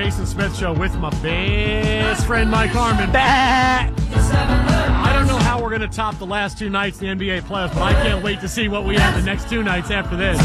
Jason Smith Show with my best friend, Mike Harmon. I don't know how we're going to top the last two nights in the NBA playoffs, but I can't wait to see what we have the next two nights after this.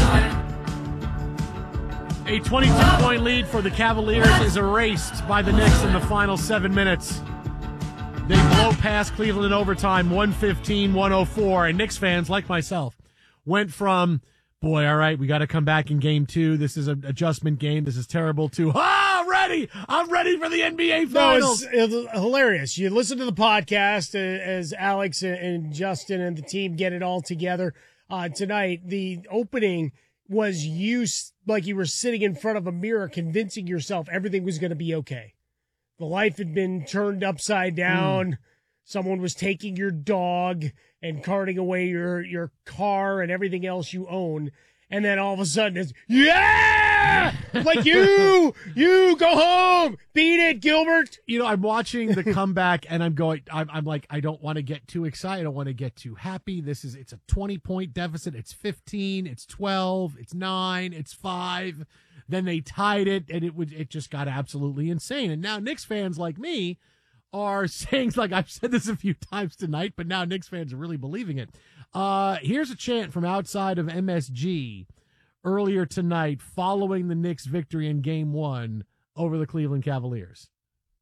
A 22-point lead for the Cavaliers is erased by the Knicks in the final 7 minutes. They blow past Cleveland in overtime, 115-104, and Knicks fans, like myself, went from, boy, all right, we got to come back in game two. This is an adjustment game. This is terrible, to, ready. I'm ready for the NBA Finals. No, it's hilarious. You listen to the podcast as Alex and Justin and the team get it all together tonight. The opening was like you were sitting in front of a mirror convincing yourself everything was going to be okay. The life had been turned upside down. Someone was taking your dog and carting away your car and everything else you own. And then all of a sudden it's, yeah! Like, you go home. Beat it, Gilbert. You know, I'm watching the comeback and I'm like, I don't want to get too excited. I don't want to get too happy. It's a 20-point deficit. It's 15, it's 12, it's 9, it's 5. Then they tied it and it just got absolutely insane. And now Knicks fans like me are saying, like I've said this a few times tonight, but now Knicks fans are really believing it. Here's a chant from outside of MSG earlier tonight following the Knicks' victory in Game 1 over the Cleveland Cavaliers.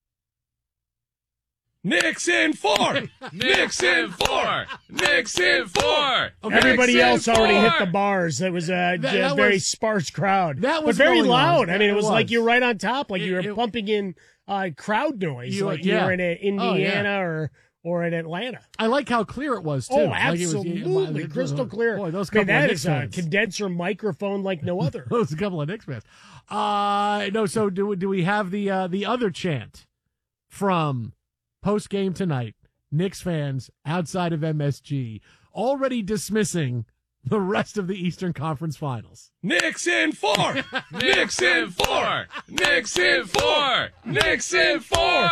Knicks in 4! Knicks in 4! Knicks in 4! Okay. Everybody else already hit the bars. It was a very sparse crowd. That was but very on. loud. I mean, it was like you're right on top, like you were pumping in crowd noise, you were in Indiana or in Atlanta. I like how clear it was, too. Oh, absolutely. Crystal clear. Boy, that is a condenser microphone like no other. Those a couple of Knicks fans. No, so do we have the other chant from post-game tonight? Knicks fans outside of MSG already dismissing the rest of the Eastern Conference Finals. Knicks in 4! Knicks in 4! Knicks in 4! Knicks in 4!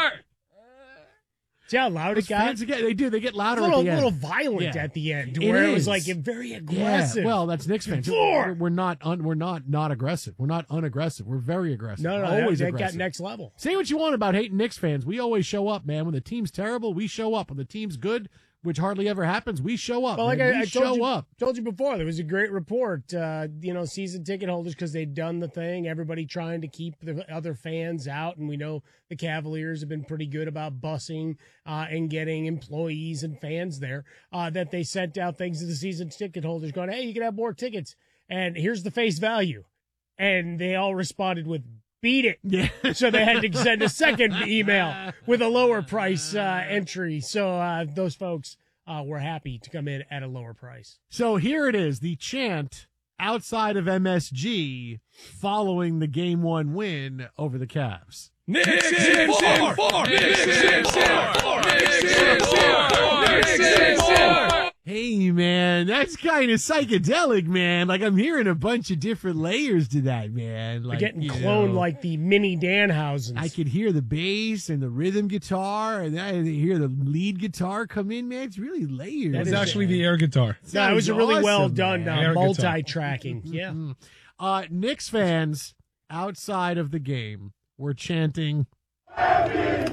See how loud it got? They do. They get louder at the end. A little violent at the end, where it was like very aggressive. Yeah. Well, that's Knicks fans. We're not aggressive. We're not unaggressive. We're very aggressive. No, always that aggressive. got next level. Say what you want about hating Knicks fans. We always show up, man. When the team's terrible, we show up. When the team's good, which hardly ever happens, we show up. Well, like I told you before, there was a great report, season ticket holders, because they'd done the thing, everybody trying to keep the other fans out, and we know the Cavaliers have been pretty good about busing and getting employees and fans there, that they sent out things to the season ticket holders going, hey, you can have more tickets, and here's the face value. And they all responded with, beat it. Yeah. So they had to send a second email with a lower price entry. So those folks were happy to come in at a lower price. So here it is, the chant outside of MSG following the Game 1 win over the Cavs. Knicks in 4! Knicks in 4! Knicks in 4! Knicks in 4! Hey, man, that's kind of psychedelic, man. Like, I'm hearing a bunch of different layers to that, man. Like, they're getting cloned like the mini Danhausens. I could hear the bass and the rhythm guitar, and I hear the lead guitar come in, man. It's really layered. That's actually the air guitar. No, it was a really well done multi-tracking. Yeah. Knicks fans outside of the game were chanting, Wemby!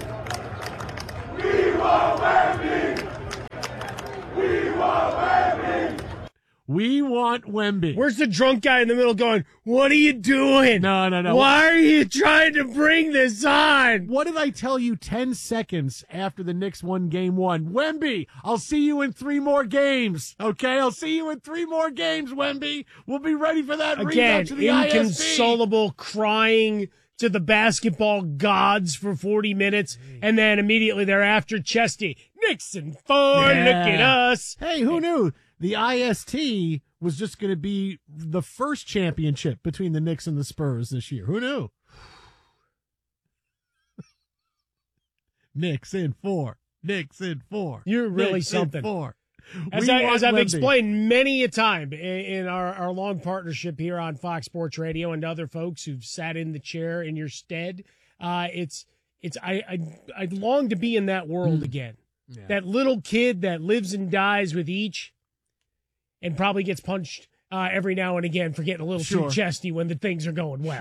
We want Wemby! We want Wemby! We want Wemby. Where's the drunk guy in the middle going, what are you doing? No. Why are you trying to bring this on? What did I tell you 10 seconds after the Knicks won Game 1? Wemby, I'll see you in 3 more games. Okay, I'll see you in 3 more games, Wemby. We'll be ready for that rematch of the inconsolable crying to the basketball gods for 40 minutes, and then immediately thereafter, Chesty, Knicks in 4, look at us. Hey, who knew? The IST was just going to be the first championship between the Knicks and the Spurs this year. Who knew? Knicks in 4. Knicks in 4. You're really Knicks something. In 4. As I've explained many a time in our long partnership here on Fox Sports Radio and other folks who've sat in the chair in your stead, I long to be in that world again. Yeah. That little kid that lives and dies with each and probably gets punched every now and again for getting a little too chesty when the things are going well. Sure.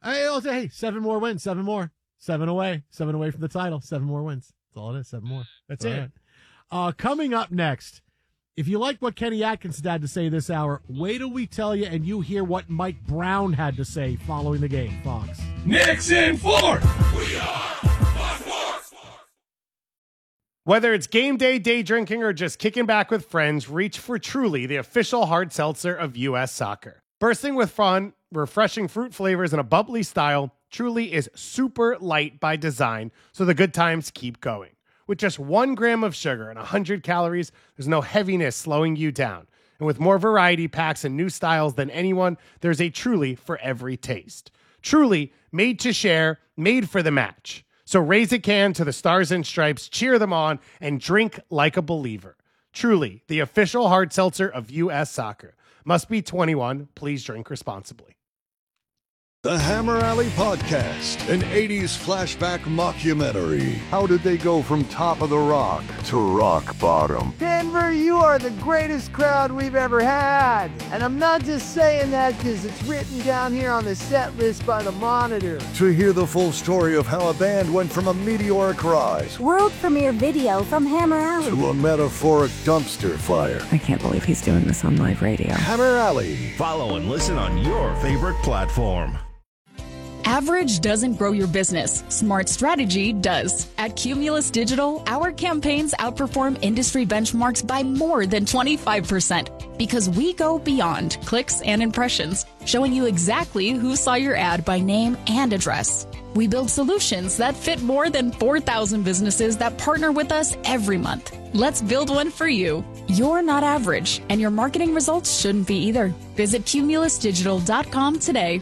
Hey, 7 more wins, 7 more. 7 away from the title, 7 more wins. That's all it is, 7 more. That's it. Right. Coming up next, if you like what Kenny Atkinson had to say this hour, wait till we tell you and you hear what Mike Brown had to say following the game. Fox. Knicks in 4. We are Fox. Whether it's game day drinking, or just kicking back with friends, reach for Truly, the official hard seltzer of U.S. Soccer. Bursting with fun, refreshing fruit flavors, and a bubbly style, Truly is super light by design, so the good times keep going. With just 1 gram of sugar and 100 calories, there's no heaviness slowing you down. And with more variety packs and new styles than anyone, there's a Truly for every taste. Truly, made to share, made for the match. So raise a can to the Stars and Stripes, cheer them on, and drink like a believer. Truly, the official hard seltzer of U.S. Soccer. Must be 21. Please drink responsibly. The Hammer Alley Podcast, an 80s flashback mockumentary. How did they go from top of the rock to rock bottom? Denver, you are the greatest crowd we've ever had. And I'm not just saying that because it's written down here on the set list by the Monitor. To hear the full story of how a band went from a meteoric rise World premiere video from Hammer Alley to a metaphoric dumpster fire. I can't believe he's doing this on live radio. Hammer Alley. Follow and listen on your favorite platform. Average doesn't grow your business. Smart strategy does. At Cumulus Digital, our campaigns outperform industry benchmarks by more than 25% because we go beyond clicks and impressions, showing you exactly who saw your ad by name and address. We build solutions that fit more than 4,000 businesses that partner with us every month. Let's build one for you. You're not average, and your marketing results shouldn't be either. Visit cumulusdigital.com today.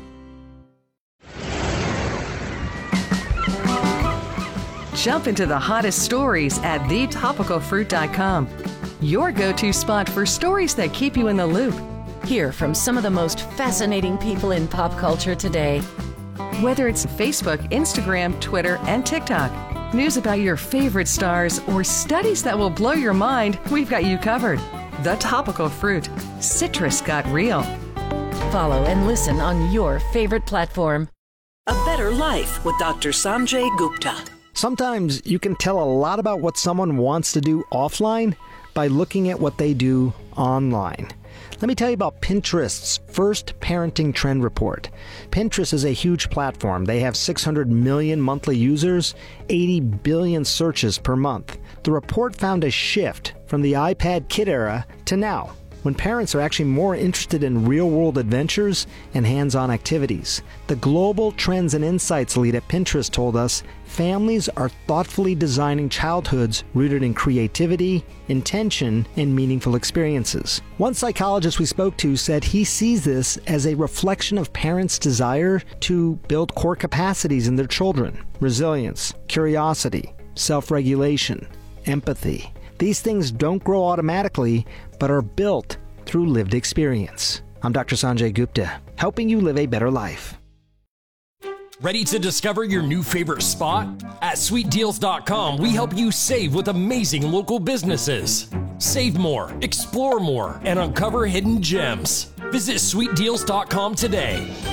Jump into the hottest stories at thetopicalfruit.com. Your go-to spot for stories that keep you in the loop. Hear from some of the most fascinating people in pop culture today. Whether it's Facebook, Instagram, Twitter, and TikTok, news about your favorite stars, or studies that will blow your mind, we've got you covered. The Topical Fruit. Citrus got real. Follow and listen on your favorite platform. A Better Life with Dr. Sanjay Gupta. Sometimes you can tell a lot about what someone wants to do offline by looking at what they do online. Let me tell you about Pinterest's first parenting trend report. Pinterest is a huge platform. They have 600 million monthly users, 80 billion searches per month. The report found a shift from the iPad kid era to now, when parents are actually more interested in real-world adventures and hands-on activities. The Global Trends and Insights lead at Pinterest told us families are thoughtfully designing childhoods rooted in creativity, intention, and meaningful experiences. One psychologist we spoke to said he sees this as a reflection of parents' desire to build core capacities in their children: resilience, curiosity, self-regulation, empathy. These things don't grow automatically, but are built through lived experience. I'm Dr. Sanjay Gupta, helping you live a better life. Ready to discover your new favorite spot? At sweetdeals.com, we help you save with amazing local businesses. Save more, explore more, and uncover hidden gems. Visit sweetdeals.com today.